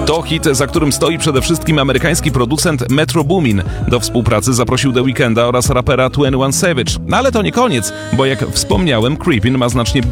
To hit, za którym stoi przede wszystkim amerykański producent Metro Boomin. Do współpracy zaprosił The Weeknda oraz rapera 21 Savage. No ale to nie koniec, bo jak wspomniałem, Creepin' ma znacznie